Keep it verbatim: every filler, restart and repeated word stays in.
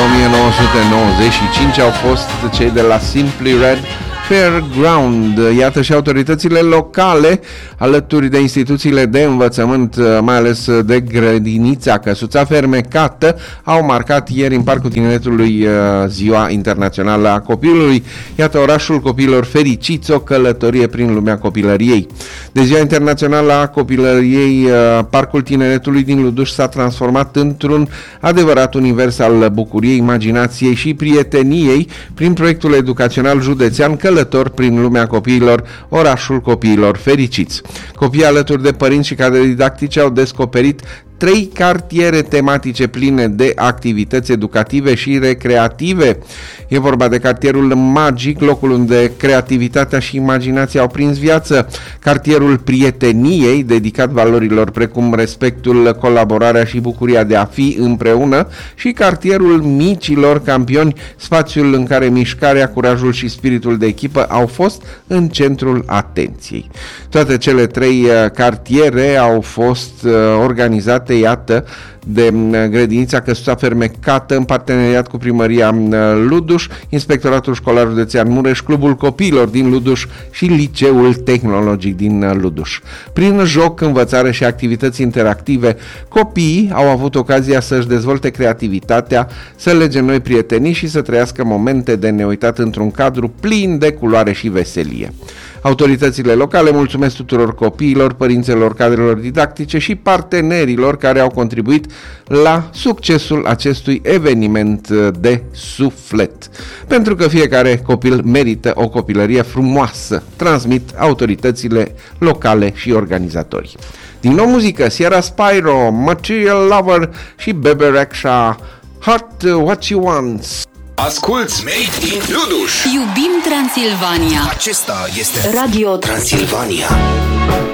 o mie nouă sute nouăzeci și cinci au fost cei de la Simply Red, Fairground. Iată și autoritățile locale, alături de instituțiile de învățământ, mai ales de grădinița Căsuța Fermecată, au marcat ieri în Parcul Tineretului Ziua Internațională a Copilului. Iată orașul copiilor fericiți, o călătorie prin lumea copilăriei. De Ziua Internațională a Copilăriei, Parcul Tineretului din Luduș s-a transformat într-un adevărat univers al bucuriei, imaginației și prieteniei prin proiectul educațional județean Călător prin lumea copiilor, orașul copiilor fericiți. Copiii alături de părinți și cadre didactice au descoperit trei cartiere tematice pline de activități educative și recreative. E vorba de cartierul Magic, locul unde creativitatea și imaginația au prins viață, cartierul Prieteniei, dedicat valorilor precum respectul, colaborarea și bucuria de a fi împreună, și cartierul Micilor Campioni, spațiul în care mișcarea, curajul și spiritul de echipă au fost în centrul atenției. Toate cele trei cartiere au fost organizate, iată, de grădinița Căsuța Fermecată în parteneriat cu Primăria Luduș, Inspectoratul Școlar Județean Mureș, Clubul Copiilor din Luduș și Liceul Tehnologic din Luduș. Prin joc, învățare și activități interactive, copiii au avut ocazia să-și dezvolte creativitatea, să lege noi prietenii și să trăiască momente de neuitat într-un cadru plin de culoare și veselie. Autoritățile locale mulțumesc tuturor copiilor, părinților, cadrelor didactice și partenerilor care au contribuit la succesul acestui eveniment de suflet. Pentru că fiecare copil merită o copilărie frumoasă, transmit autoritățile locale și organizatorii. Din nou muzică, Sierra Spyro, Material Lover și Bebe Rexha, Heart What You Want. Asculți Made in Luduș. Iubim Transilvania. Acesta este Radio Transilvania.